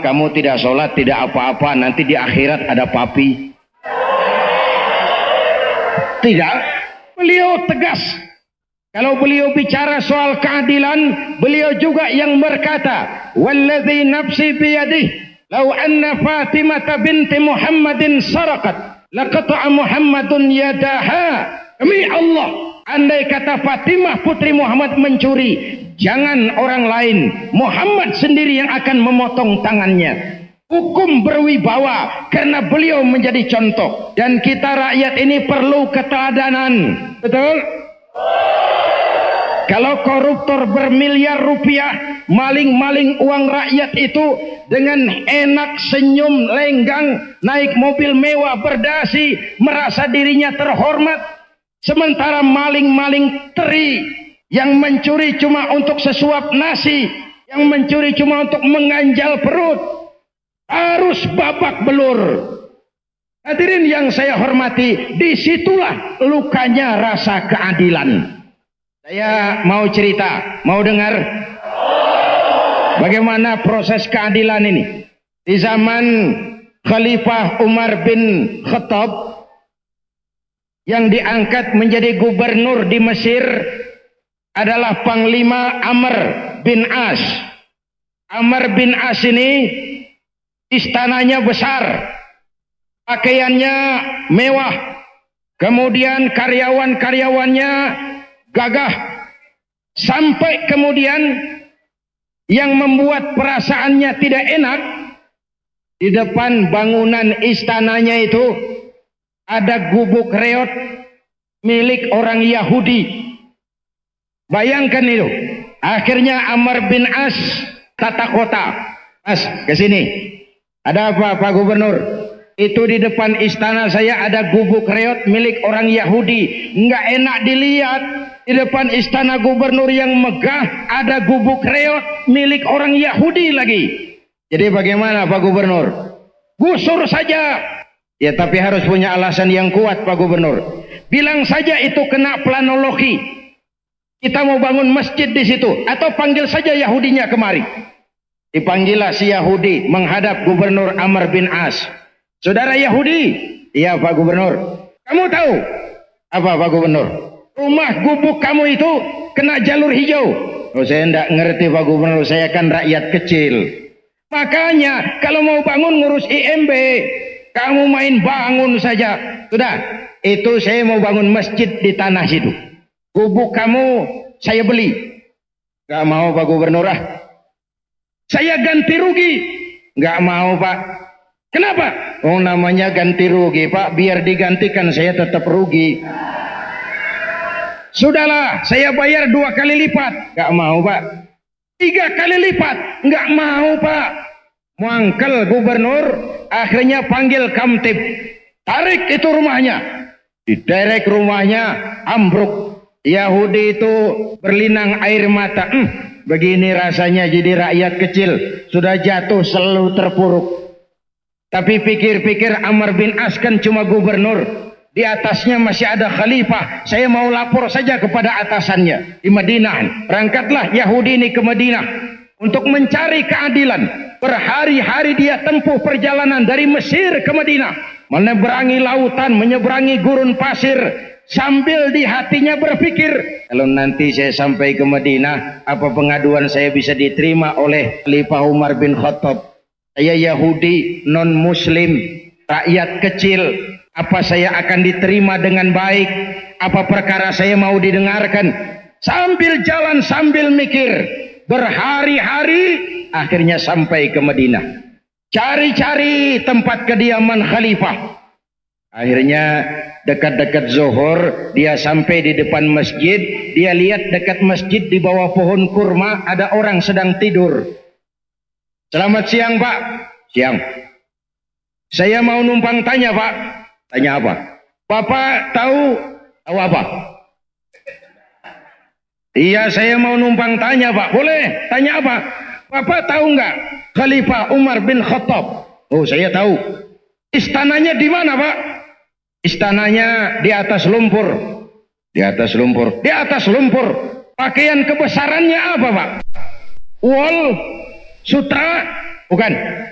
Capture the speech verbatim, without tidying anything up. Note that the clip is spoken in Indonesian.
kamu tidak sholat, tidak apa-apa, nanti di akhirat ada papi. Tidak, beliau tegas. Kalau beliau bicara soal keadilan, beliau juga yang berkata, "Walladzi nafsi biyadihi, law anna Fatimah binti Muhammadin saraqat, laqata'a Muhammadun yadaha." Demi Allah, andai kata Fatimah putri Muhammad mencuri, jangan orang lain, Muhammad sendiri yang akan memotong tangannya. Hukum berwibawa karena beliau menjadi contoh, dan kita rakyat ini perlu keteladanan. Betul? Kalau koruptor bermiliar rupiah maling-maling uang rakyat itu dengan enak senyum lenggang, naik mobil mewah berdasi, merasa dirinya terhormat, sementara maling-maling teri yang mencuri cuma untuk sesuap nasi, yang mencuri cuma untuk mengganjal perut, harus babak belur. Hadirin yang saya hormati, disitulah lukanya rasa keadilan. Saya mau cerita, mau dengar bagaimana proses keadilan ini. Di zaman Khalifah Umar bin Khattab yang diangkat menjadi gubernur di Mesir adalah Panglima Amr bin As. Amr bin As ini istananya besar, pakaiannya mewah, kemudian karyawan-karyawannya gagah, sampai kemudian yang membuat perasaannya tidak enak, di depan bangunan istananya itu ada gubuk reot milik orang Yahudi. Bayangkan itu. Akhirnya Amr bin As tata kota, "Mas, ke sini. Ada apa, Pak Gubernur? Itu di depan istana saya ada gubuk reot milik orang Yahudi. Nggak enak dilihat. Di depan istana gubernur yang megah ada gubuk reot milik orang Yahudi lagi. Jadi bagaimana, Pak Gubernur? Gusur saja." Ya, tapi harus punya alasan yang kuat, Pak Gubernur. Bilang saja itu kena planologi. Kita mau bangun masjid di situ, atau panggil saja Yahudinya kemari. Dipanggillah si Yahudi menghadap Gubernur Amr bin As. "Saudara Yahudi." "Iya, Pak Gubernur." "Kamu tahu apa, Pak Gubernur? Rumah gubuk kamu itu kena jalur hijau." "Oh, saya tidak ngerti, Pak Gubernur, saya kan rakyat kecil." "Makanya kalau mau bangun ngurus I M B, kamu main bangun saja." "Sudah, itu saya mau bangun masjid di tanah situ. Gubuk kamu saya beli." "Gak mau, Pak Gubernur." "Ah, saya ganti rugi." "Gak mau, Pak." "Kenapa?" "Oh, namanya ganti rugi, Pak. Biar digantikan saya tetap rugi." "Sudahlah, saya bayar dua kali lipat." "Gak mau, Pak." "Tiga kali lipat." "Gak mau, Pak." Mangkel Gubernur, akhirnya panggil kamtib. Tarik itu rumahnya. Diderek rumahnya, ambruk. Yahudi itu berlinang air mata. Hmm, begini rasanya jadi rakyat kecil. Sudah jatuh selalu terpuruk. Tapi pikir-pikir Amr bin As kan cuma gubernur. Di atasnya masih ada khalifah. Saya mau lapor saja kepada atasannya di Madinah. Berangkatlah Yahudi ini ke Madinah untuk mencari keadilan. Berhari-hari dia tempuh perjalanan dari Mesir ke Madinah, menyeberangi lautan, menyeberangi gurun pasir, sambil di hatinya berpikir, kalau nanti saya sampai ke Madinah, apa pengaduan saya bisa diterima oleh Khalifah Umar bin Khattab? Saya Yahudi, non-Muslim, rakyat kecil, apa saya akan diterima dengan baik? Apa perkara saya mau didengarkan? Sambil jalan, sambil mikir, berhari-hari, akhirnya sampai ke Madinah. Cari-cari tempat kediaman khalifah. Akhirnya dekat-dekat zuhur, dia sampai di depan masjid. Dia lihat dekat masjid di bawah pohon kurma ada orang sedang tidur. "Selamat siang, Pak." "Siang." "Saya mau numpang tanya, Pak." "Tanya apa?" "Bapak tahu tahu apa?" "Iya, saya mau numpang tanya, Pak." "Boleh, tanya apa?" "Bapak tahu nggak Khalifah Umar bin Khattab?" "Oh, saya tahu." "Istananya di mana, Pak?" "Istananya di atas lumpur." "Di atas lumpur?" "Di atas lumpur." "Pakaian kebesarannya apa, Pak?" "Wol, sutra?" "Bukan."